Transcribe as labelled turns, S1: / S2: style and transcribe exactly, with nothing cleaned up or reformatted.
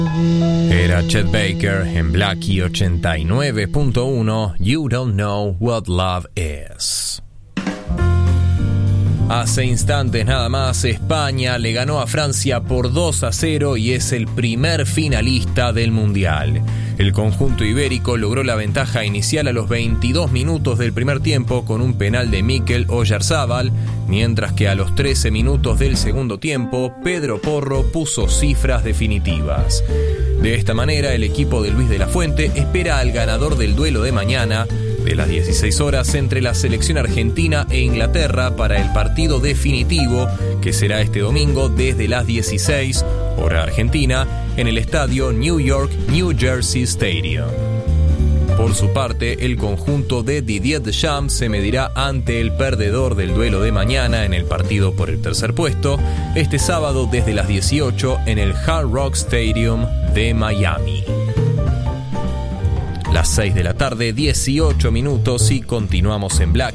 S1: Era Chet Baker en Blackie ochenta y nueve punto uno, You Don't Know What Love Is. Hace instantes nada más, España le ganó a Francia por dos a cero y es el primer finalista del Mundial. El conjunto ibérico logró la ventaja inicial a los veintidós minutos del primer tiempo con un penal de Mikel Oyarzábal, mientras que a los trece minutos del segundo tiempo, Pedro Porro puso cifras definitivas. De esta manera, el equipo de Luis de la Fuente espera al ganador del duelo de mañana, de las dieciséis horas, entre la selección argentina e Inglaterra para el partido definitivo, que será este domingo desde las dieciséis, hora argentina, en el estadio New York New Jersey Stadium. Por su parte, el conjunto de Didier Deschamps se medirá ante el perdedor del duelo de mañana en el partido por el tercer puesto, este sábado desde las dieciocho en el Hard Rock Stadium de Miami. Las seis de la tarde, dieciocho minutos, y continuamos en Black.